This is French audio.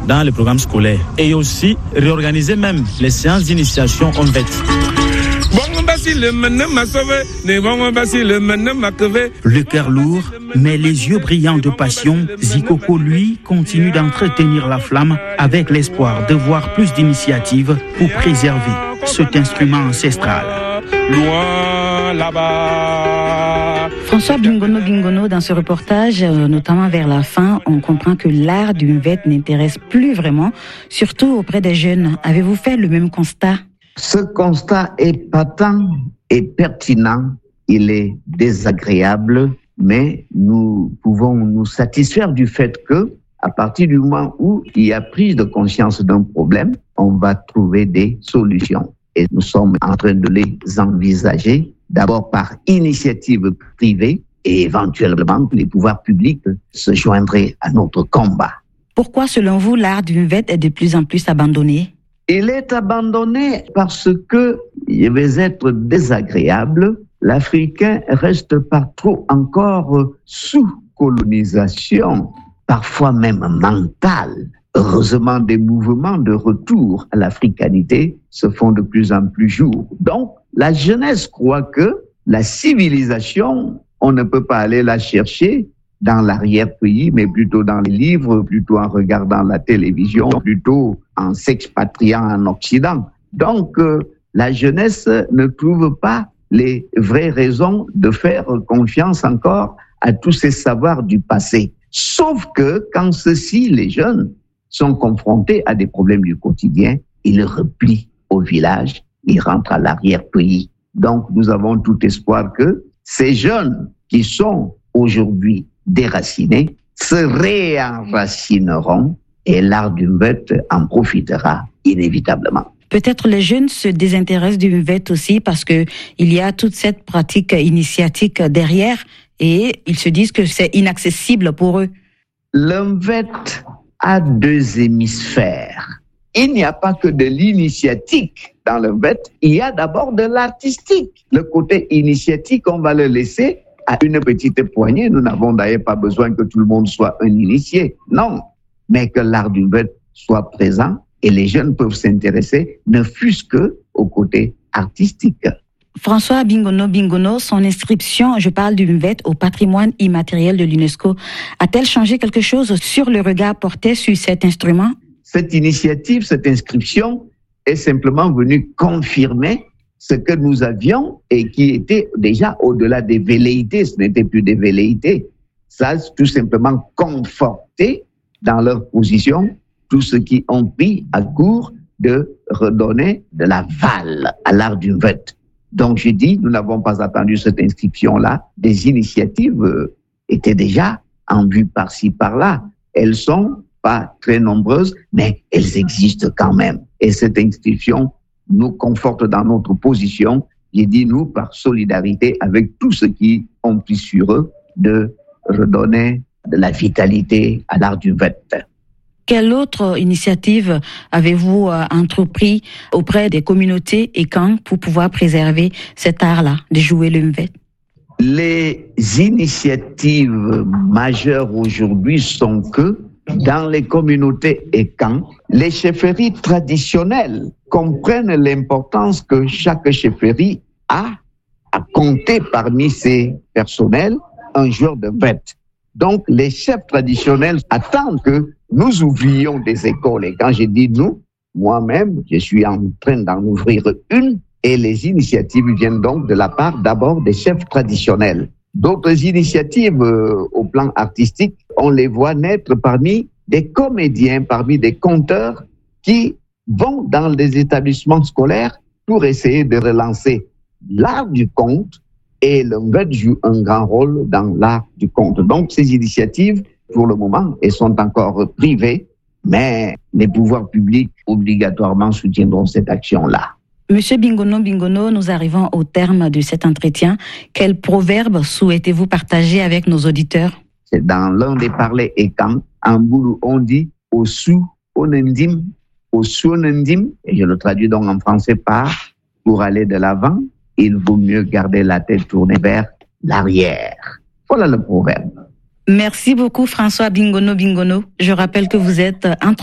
dans les programmes scolaires et aussi réorganiser même les séances d'initiation en VET. Le cœur lourd, mais les yeux brillants de passion, Zikoko, lui, continue d'entretenir la flamme avec l'espoir de voir plus d'initiatives pour préserver cet instrument ancestral. Loin là-bas. François Bingono, dans ce reportage, notamment vers la fin, on comprend que l'art du Mvet n'intéresse plus vraiment, surtout auprès des jeunes. Avez-vous fait le même constat? Ce constat est patent et pertinent, il est désagréable, mais nous pouvons nous satisfaire du fait que, à partir du moment où il y a prise de conscience d'un problème, on va trouver des solutions. Et nous sommes en train de les envisager, d'abord par initiative privée et éventuellement les pouvoirs publics se joindraient à notre combat. Pourquoi, selon vous, l'art du Mvet est de plus en plus abandonné? Il est abandonné parce que, je vais être désagréable, l'Africain reste par trop encore sous colonisation, parfois même mentale. Heureusement, des mouvements de retour à l'africanité se font de plus en plus jour. Donc, la jeunesse croit que la civilisation, on ne peut pas aller la chercher dans l'arrière-pays, mais plutôt dans les livres, plutôt en regardant la télévision, plutôt en s'expatriant en Occident. Donc, la jeunesse ne trouve pas les vraies raisons de faire confiance encore à tous ces savoirs du passé. Sauf que quand ceux-ci, les jeunes, sont confrontés à des problèmes du quotidien, ils replient au village, ils rentrent à l'arrière-pays. Donc, nous avons tout espoir que ces jeunes qui sont aujourd'hui déracinés se réenracineront et l'art du Mvet en profitera inévitablement. Peut-être les jeunes se désintéressent du Mvet aussi parce que il y a toute cette pratique initiatique derrière et ils se disent que c'est inaccessible pour eux. Le Mvet a deux hémisphères. Il n'y a pas que de l'initiatique dans le Mvet, il y a d'abord de l'artistique. Le côté initiatique, on va le laisser à une petite poignée. Nous n'avons d'ailleurs pas besoin que tout le monde soit un initié. Non, mais que l'art du Mvet soit présent et les jeunes peuvent s'intéresser, ne fût-ce que au côté artistique. François Bingono, son inscription, je parle du Mvet, au patrimoine immatériel de l'UNESCO, a-t-elle changé quelque chose sur le regard porté sur cet instrument? Cette initiative, cette inscription est simplement venue confirmer ce que nous avions et qui était déjà au-delà des velléités. Ce n'était plus des velléités. Ça a tout simplement conforté dans leur position tous ceux qui ont pris à court de redonner de la valeur à l'art du Mvet. Donc je dis, nous n'avons pas attendu cette inscription-là. Des initiatives étaient déjà en vue par-ci, par-là. Elles sont pas très nombreuses, mais elles existent quand même. Et cette inscription nous conforte dans notre position. J'ai dit, nous, par solidarité avec tous ceux qui ont pris sur eux de redonner de la vitalité à l'art du Mvet. Quelle autre initiative avez-vous entrepris auprès des communautés et quand pour pouvoir préserver cet art-là, de jouer le Mvet? Les initiatives majeures aujourd'hui sont que dans les communautés et camps, les chefferies traditionnelles comprennent l'importance que chaque chefferie a à compter parmi ses personnels un joueur de Mvet. Donc, les chefs traditionnels attendent que nous ouvrions des écoles. Et quand j'ai dit nous, moi-même, je suis en train d'en ouvrir une et les initiatives viennent donc de la part d'abord des chefs traditionnels. D'autres initiatives au plan artistique, on les voit naître parmi des comédiens, parmi des conteurs qui vont dans les établissements scolaires pour essayer de relancer l'art du conte. Et le Mvet joue un grand rôle dans l'art du conte. Donc, ces initiatives, pour le moment, elles sont encore privées, mais les pouvoirs publics obligatoirement soutiendront cette action-là. Monsieur Bingono, nous arrivons au terme de cet entretien. Quel proverbe souhaitez-vous partager avec nos auditeurs? C'est dans l'un des parlers écans. En Boulou, on dit « Osu onendim », et je le traduis donc en français par « Pour aller de l'avant, il vaut mieux garder la tête tournée vers l'arrière ». Voilà le proverbe. Merci beaucoup François Bingono. Je rappelle que vous êtes